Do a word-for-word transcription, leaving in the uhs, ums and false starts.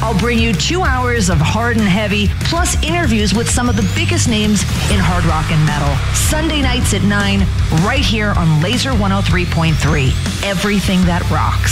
I'll bring you two hours of hard and heavy, plus interviews with some of the biggest names in hard rock and metal. Sunday nights at nine, right here on Laser one oh three point three. Everything that rocks.